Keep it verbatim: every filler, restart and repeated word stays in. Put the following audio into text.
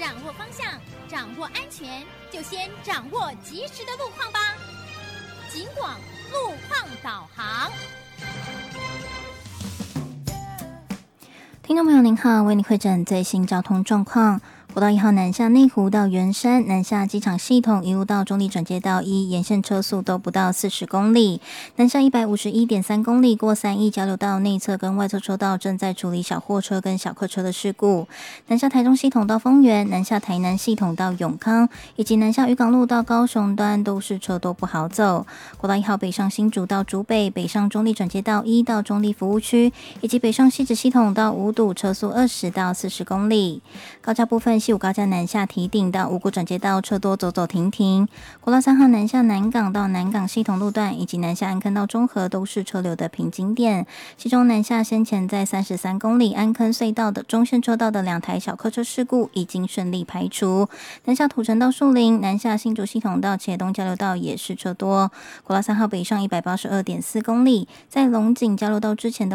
掌握方向，掌握安全，就先掌握及时的路况吧。警广路况导航。 听众朋友您好，为您汇诊最新交通状况。国道一号南下内湖到圆山，南下机场系统一路到中立转接道一，沿线车速都不到四十公里。南下一百五十一点三公里过三义交流道内侧跟外侧车道正在处理小货车跟小客车的事故。南下台中系统到丰原，南下台南系统到永康，以及南下渔港路到高雄端都是车多不好走。国道一号北上新竹到竹北，北上中立转接道一到中立服务区，以及北上汐止系统到五堵，车速二十到四十公里。高架部分，西武高架南下堤顶到五股转接道车多走走停停。国道三号南下南港到南港系统路段，以及南下安坑到中和都是车流的瓶颈点。其中南下先前在三十三公里安坑隧道的中线车道的两台小客车事故已经顺利排除。南下土城到树林，南下新竹系统到茄东交流道也是车多。国道三号北上一百八十二点四公里，在龙井交流道之前的